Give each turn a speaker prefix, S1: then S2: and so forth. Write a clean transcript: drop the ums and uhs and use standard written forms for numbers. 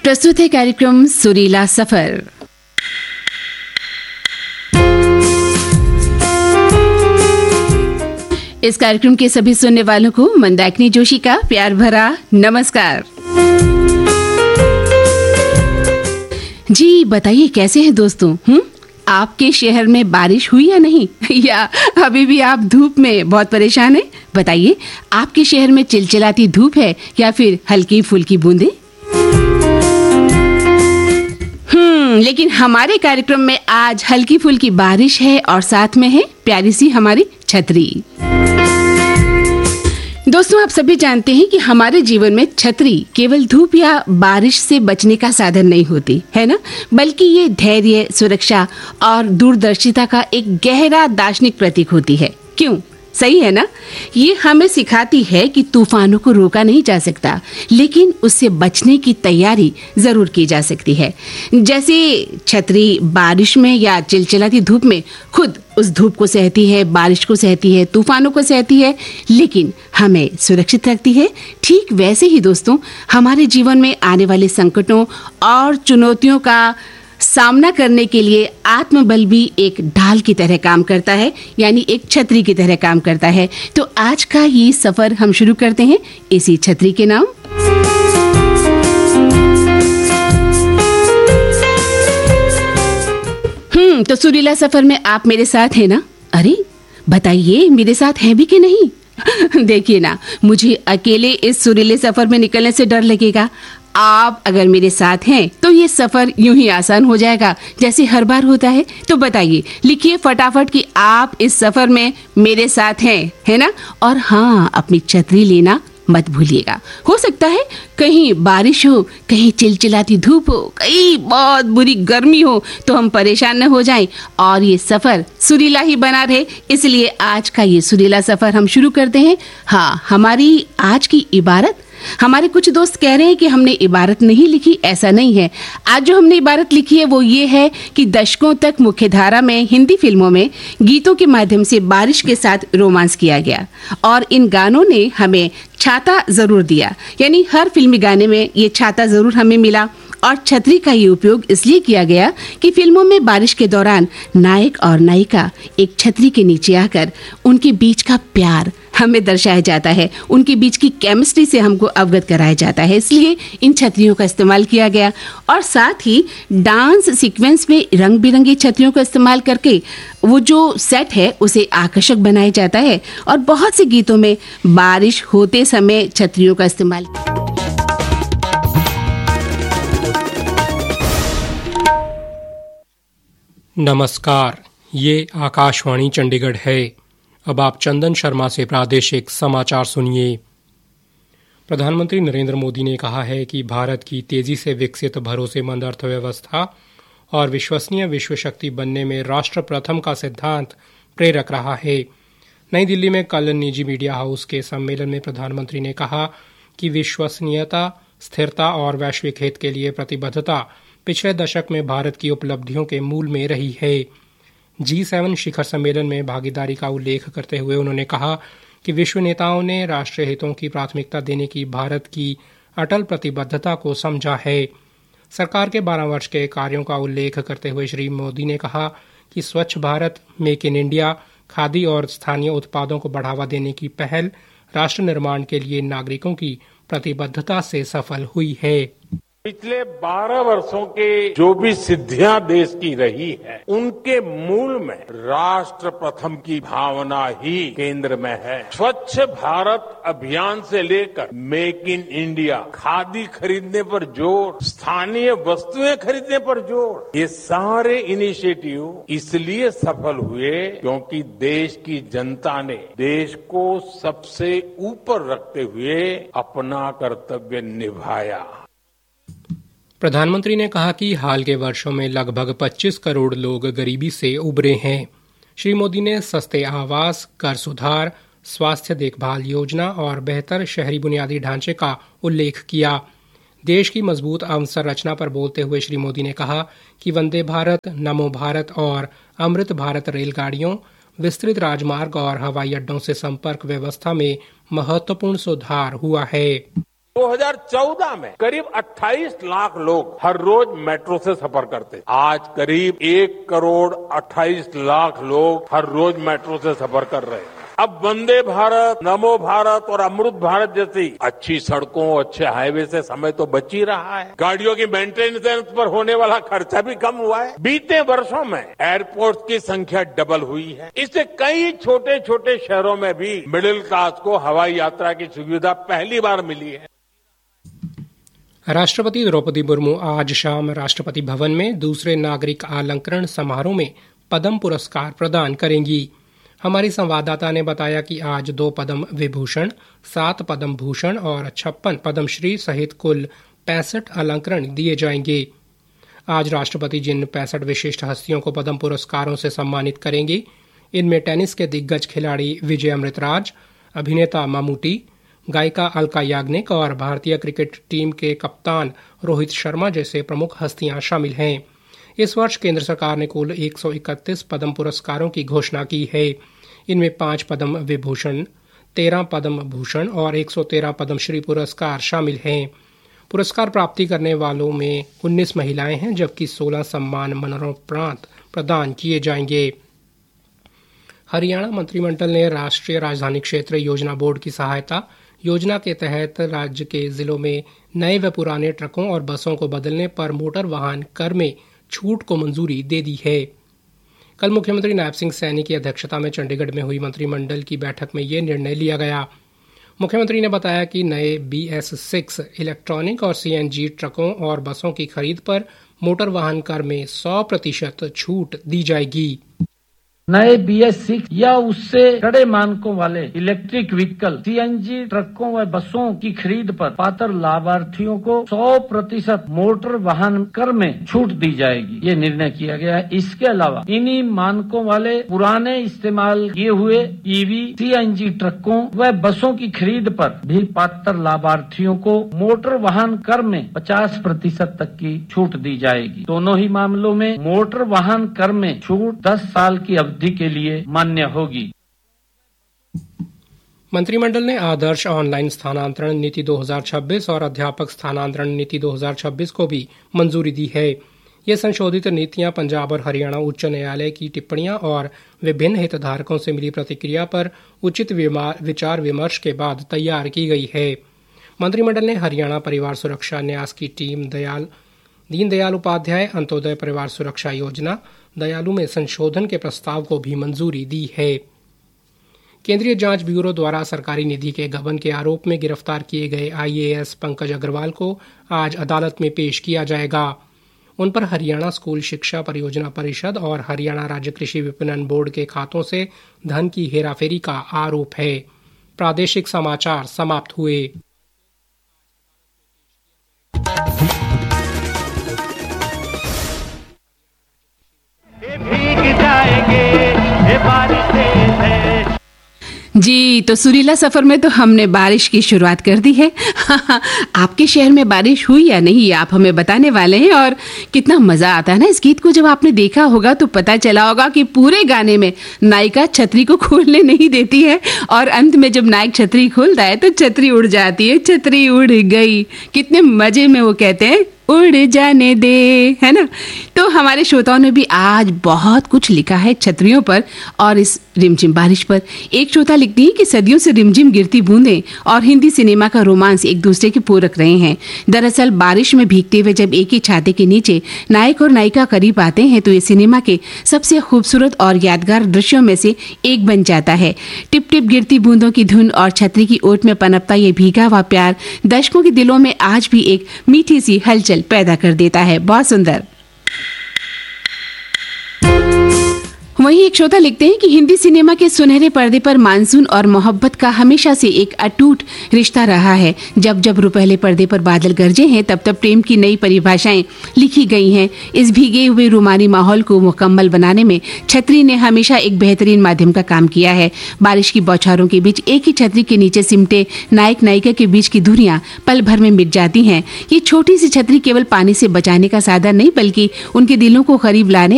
S1: प्रस्तुत है कार्यक्रम सुरीला सफर। इस कार्यक्रम के सभी सुनने वालों को मंदाकिनी जोशी का प्यार भरा नमस्कार। जी बताइए कैसे हैं दोस्तों? आपके शहर में बारिश हुई या नहीं? या अभी भी आप धूप में बहुत परेशान हैं? बताइए, आपके शहर में चिलचिलाती धूप है या फिर हल्की फुल्की बूंदे? लेकिन हमारे कार्यक्रम में आज हल्की फुल्की बारिश है और साथ में है प्यारी सी हमारी छतरी। दोस्तों, आप सभी जानते हैं कि हमारे जीवन में छतरी केवल धूप या बारिश से बचने का साधन नहीं होती है ना, बल्कि ये धैर्य, सुरक्षा और दूरदर्शिता का एक गहरा दार्शनिक प्रतीक होती है। क्यों? सही है ना? ये हमें सिखाती है कि तूफानों को रोका नहीं जा सकता, लेकिन उससे बचने की तैयारी जरूर की जा सकती है। जैसे छतरी बारिश में या चिलचिलाती धूप में खुद उस धूप को सहती है, बारिश को सहती है, तूफानों को सहती है, लेकिन हमें सुरक्षित रखती है। ठीक वैसे ही दोस्तों, हमारे जीवन में आने वाले संकटों और चुनौतियों का सामना करने के लिए आत्मबल भी एक ढाल की तरह काम करता है, यानी एक छतरी की तरह काम करता है। तो आज का ये सफर हम शुरू करते हैं इसी छतरी के नाम। तो सुरीला सफर में आप मेरे साथ हैं ना? अरे बताइए, मेरे साथ हैं भी कि नहीं? देखिए ना, मुझे अकेले इस सुरीले सफर में निकलने से डर लगेगा। आप अगर मेरे साथ हैं तो ये सफर यूं ही आसान हो जाएगा जैसे हर बार होता है। तो बताइए, लिखिए फटाफट कि आप इस सफर में मेरे साथ हैं, है ना? और हाँ, अपनी छतरी लेना मत भूलिएगा। हो सकता है कहीं बारिश हो, कहीं चिलचिलाती धूप हो, कहीं बहुत बुरी गर्मी हो, तो हम परेशान न हो जाएं और ये सफर सुरीला ही बना रहे। इसलिए आज का ये सुरीला सफर हम शुरू करते हैं। हाँ, हमारी आज की इबारत, हमारे कुछ दोस्त कह रहे हैं कि हमने इबारत नहीं लिखी। ऐसा नहीं है। आज जो हमने इबारत लिखी है वो ये है कि दशकों तक मुख्यधारा में हिंदी फिल्मों में गीतों के माध्यम से बारिश के साथ रोमांस किया गया और इन गानों ने हमें छाता जरूर दिया, यानी हर फिल्मी गाने में ये छाता जरूर हमें मिला। और छतरी का ये उपयोग इसलिए किया गया कि फिल्मों में बारिश के दौरान नायक और नायिका एक छतरी के नीचे आकर उनके बीच का प्यार हमें दर्शाया जाता है, उनके बीच की केमिस्ट्री से हमको अवगत कराया जाता है। इसलिए इन छतरियों का इस्तेमाल किया गया और साथ ही डांस सीक्वेंस में रंग बिरंगी छतरियों का इस्तेमाल करके वो जो सेट है उसे आकर्षक बनाया जाता है। और बहुत से गीतों में बारिश होते समय छतरियों का इस्तेमाल।
S2: नमस्कार, ये आकाशवाणी चंडीगढ़ है। अब आप चंदन शर्मा से प्रादेशिक समाचार सुनिए। प्रधानमंत्री नरेंद्र मोदी ने कहा है कि भारत की तेजी से विकसित, भरोसेमंद अर्थव्यवस्था और विश्वसनीय विश्व शक्ति बनने में राष्ट्र प्रथम का सिद्धांत प्रेरक रहा है। नई दिल्ली में कल निजी मीडिया हाउस के सम्मेलन में प्रधानमंत्री ने कहा कि विश्वसनीयता, स्थिरता और वैश्विक हित के लिए प्रतिबद्धता पिछले दशक में भारत की उपलब्धियों के मूल में रही है। G7 शिखर सम्मेलन में भागीदारी का उल्लेख करते हुए उन्होंने कहा कि विश्व नेताओं ने राष्ट्रीय हितों की प्राथमिकता देने की भारत की अटल प्रतिबद्धता को समझा है। सरकार के 12 वर्ष के कार्यों का उल्लेख करते हुए श्री मोदी ने कहा कि स्वच्छ Bharat, make in India, khadi और स्थानीय उत्पादों को बढ़ावा देने की पहल राष्ट्र निर्माण के लिए नागरिकों की प्रतिबद्धता से सफल हुई है।
S3: पिछले 12 वर्षों के जो भी सिद्धियां देश की रही है, उनके मूल में राष्ट्र प्रथम की भावना ही केंद्र में है। स्वच्छ भारत अभियान से लेकर मेक इन इंडिया, खादी खरीदने पर जोर, स्थानीय वस्तुएं खरीदने पर जोर, ये सारे इनिशिएटिव इसलिए सफल हुए क्योंकि देश की जनता ने देश को सबसे ऊपर रखते हुए अपना कर्तव्य निभाया।
S2: प्रधानमंत्री ने कहा कि हाल के वर्षों में लगभग 25 करोड़ लोग गरीबी से उबरे हैं। श्री मोदी ने सस्ते आवास, कर सुधार, स्वास्थ्य देखभाल योजना और बेहतर शहरी बुनियादी ढांचे का उल्लेख किया। देश की मजबूत अवसंरचना पर बोलते हुए श्री मोदी ने कहा कि वंदे भारत, नमो भारत और अमृत भारत रेलगाड़ियों, विस्तृत राजमार्ग और हवाई अड्डों से संपर्क व्यवस्था में महत्वपूर्ण सुधार हुआ है।
S3: 2014 में करीब 28 लाख लोग हर रोज मेट्रो से सफर करते। आज करीब 1,28 लाख लोग हर रोज मेट्रो से सफर कर रहे हैं। अब वंदे भारत, नमो भारत और अमृत भारत जैसी अच्छी सड़कों, अच्छे हाईवे से समय तो बच ही रहा है। गाड़ियों की मेंटेनेंस पर होने वाला खर्चा भी कम हुआ है। बीते वर्षों में एयरपोर्ट की संख्या डबल हुई है। इससे कई छोटे छोटे शहरों में भी मिडिल क्लास को हवाई यात्रा की सुविधा पहली बार मिली है।
S2: राष्ट्रपति द्रौपदी मुर्मू आज शाम राष्ट्रपति भवन में दूसरे नागरिक अलंकरण समारोह में पद्म पुरस्कार प्रदान करेंगी। हमारी संवाददाता ने बताया कि आज 2 पद्म विभूषण, 7 पद्म भूषण और 56 पद्मश्री सहित कुल 65 अलंकरण दिए जाएंगे। आज राष्ट्रपति जिन 65 विशिष्ट हस्तियों को पद्म पुरस्कारों से सम्मानित करेंगे, इनमें टेनिस के दिग्गज खिलाड़ी विजय अमृतराज, अभिनेता ममूटी, गायिका अलका याग्निक और भारतीय क्रिकेट टीम के कप्तान रोहित शर्मा जैसे प्रमुख हस्तियां शामिल हैं। इस वर्ष केंद्र सरकार ने कुल 131 पद्म पुरस्कारों की घोषणा की है। इनमें 5 पद्म विभूषण, 13 पद्म भूषण और 113 पद्मश्री पुरस्कार शामिल हैं। पुरस्कार प्राप्ति करने वालों में 19 महिलाएं हैं, जबकि 16 सम्मान मरणोपरांत प्रदान किए जाएंगे। हरियाणा मंत्रिमंडल ने राष्ट्रीय राजधानी क्षेत्र योजना बोर्ड की सहायता योजना के तहत राज्य के जिलों में नए व पुराने ट्रकों और बसों को बदलने पर मोटर वाहन कर में छूट को मंजूरी दे दी है। कल मुख्यमंत्री नायब सिंह सैनी की अध्यक्षता में चंडीगढ़ में हुई मंत्रिमंडल की बैठक में यह निर्णय लिया गया। मुख्यमंत्री ने बताया कि नए BS6 इलेक्ट्रॉनिक और CNG ट्रकों और बसों की खरीद पर मोटर वाहन कर में 100% छूट दी जाएगी।
S4: नए BS6 या उससे कड़े मानकों वाले इलेक्ट्रिक व्हीकल CNG ट्रकों व बसों की खरीद पर पात्र लाभार्थियों को 100% मोटर वाहन कर में छूट दी जाएगी। ये निर्णय किया गया है। इसके अलावा इन्हीं मानकों वाले पुराने इस्तेमाल किए हुए EV CNG ट्रकों व बसों की खरीद पर भी पात्र लाभार्थियों को मोटर वाहन कर में 50% तक की छूट दी जाएगी। दोनों ही मामलों में मोटर वाहन कर में छूट 10 साल की अवधि के लिए मान्य होगी।
S2: मंत्रिमंडल ने आदर्श ऑनलाइन स्थानांतरण नीति 2026 और अध्यापक स्थानांतरण नीति 2026 को भी मंजूरी दी है। ये संशोधित नीतियां पंजाब और हरियाणा उच्च न्यायालय की टिप्पणियां और विभिन्न हितधारकों से मिली प्रतिक्रिया पर उचित विचार विमर्श के बाद तैयार की गई है। मंत्रिमंडल ने हरियाणा परिवार सुरक्षा न्यास की टीम दीनदयाल उपाध्याय अंत्योदय परिवार सुरक्षा योजना दयालु में संशोधन के प्रस्ताव को भी मंजूरी दी है। केंद्रीय जांच ब्यूरो द्वारा सरकारी निधि के गबन के आरोप में गिरफ्तार किए गए IAS पंकज अग्रवाल को आज अदालत में पेश किया जाएगा। उन पर हरियाणा स्कूल शिक्षा परियोजना परिषद और हरियाणा राज्य कृषि विपणन बोर्ड के खातों से धन की हेराफेरी का आरोप है। प्रादेशिक समाचार समाप्त हुए।
S1: जी, तो सुरीला सफर में तो हमने बारिश की शुरुआत कर दी है। आपके शहर में बारिश हुई या नहीं, आप हमें बताने वाले हैं। और कितना मजा आता है ना इस गीत को जब आपने देखा होगा तो पता चला होगा कि पूरे गाने में नायिका छतरी को खोलने नहीं देती है और अंत में जब नायक छतरी खोलता है तो छतरी उड़ जाती है। छतरी उड़ गई, कितने मजे में वो कहते हैं उड़ जाने दे, है ना। तो हमारे श्रोताओं ने भी आज बहुत कुछ लिखा है छतरियों पर और इस रिमझिम बारिश पर। एक श्रोता लिखती है कि सदियों से रिमझिम गिरती बूंदें और हिंदी सिनेमा का रोमांस एक दूसरे के पूरक रहे हैं। दरअसल बारिश में भीगते हुए जब एक ही छाते के नीचे नायक और नायिका करीब आते हैं तो ये सिनेमा के सबसे खूबसूरत और यादगार दृश्यों में से एक बन जाता है। टिप टिप गिरती बूंदों की धुन और छतरी की ओट में पनपता ये भीगा हुआ प्यार दर्शकों के दिलों में आज भी एक मीठी सी हलचल पैदा कर देता है। बहुत सुंदर। वहीं एक श्रोता लिखते हैं कि हिंदी सिनेमा के सुनहरे पर्दे पर मानसून और मोहब्बत का हमेशा से एक अटूट रिश्ता रहा है। जब जब रुपहले पर्दे पर बादल गरजे हैं तब तब प्रेम की नई परिभाषाएं लिखी गई हैं। इस भीगे हुए रूमानी माहौल को मुकम्मल बनाने में छतरी ने हमेशा एक बेहतरीन माध्यम का काम किया है। बारिश की बौछारों के बीच एक ही छतरी के नीचे सिमटे नायक नायिका के बीच की दूरियां पल भर में मिट जाती हैं। ये छोटी सी छतरी केवल पानी से बचाने का साधन नहीं बल्कि उनके दिलों को करीब लाने